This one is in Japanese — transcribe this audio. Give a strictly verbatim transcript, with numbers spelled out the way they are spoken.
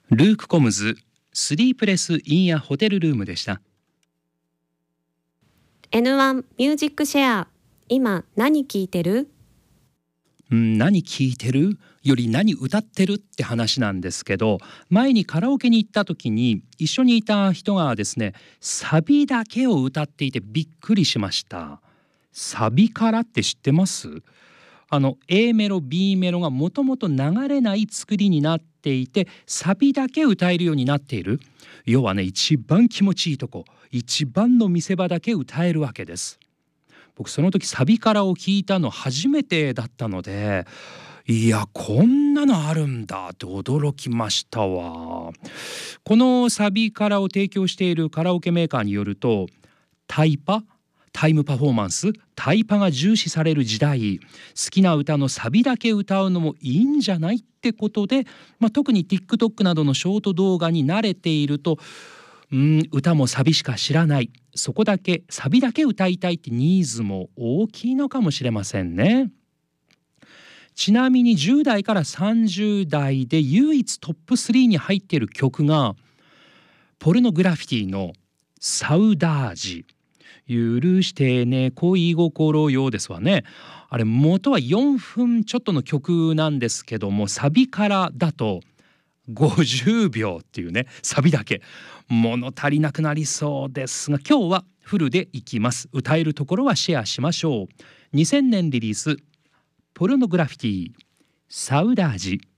ルーク・コムズ、スリープレス・イン・ア・ホテルルームでした。 エヌワン ミュージックシェア、今何聴いてる？ ん何聴いてるより何歌ってるって話なんですけど、前にカラオケに行った時に一緒にいた人がですね、サビだけを歌っていてびっくりしました。サビからって知ってます？あの A メロ B メロがもともと流れない作りになっていて、サビだけ歌えるようになっている。要はね、一番気持ちいいとこ、一番の見せ場だけ歌えるわけです。僕その時サビからを聞いたの初めてだったので、いやこんなのあるんだって驚きましたわ。このサビからを提供しているカラオケメーカーによると、タイパタイムパフォーマンスタイパが重視される時代、好きな歌のサビだけ歌うのもいいんじゃないってことで、まあ、特に TikTok などのショート動画に慣れていると、うん歌もサビしか知らない、そこだけサビだけ歌いたいってニーズも大きいのかもしれませんね。ちなみにじゅう代からさんじゅう代で唯一トップスリーに入っている曲がポルノグラフィティのサウダージ、許してね恋心よですわね。あれ元はよんぷんちょっとの曲なんですけども、サビからだとごじゅうびょうっていうね、サビだけ物足りなくなりそうですが、今日はフルでいきます。歌えるところはシェアしましょう。にせんねんリリース、ポルノグラフィティサウダージ。